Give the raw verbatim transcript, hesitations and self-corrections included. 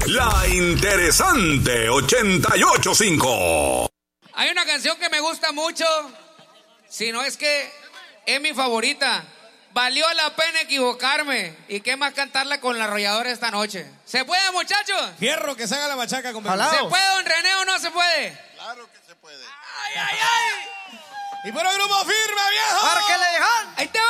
La Interesante ochenta y ocho punto cinco. Hay una canción que me gusta mucho, si no es que es mi favorita. Valió la pena equivocarme. ¿Y qué más cantarla con la arrolladora esta noche? ¿Se puede, muchachos? Fierro, que se haga la machaca con ¿Se puede, don René, o no se puede? Claro que se puede. ¡Ay, ay, ay! Y por el grupo firme, viejo. ¡Márquele, Jan! ¡Ahí te va!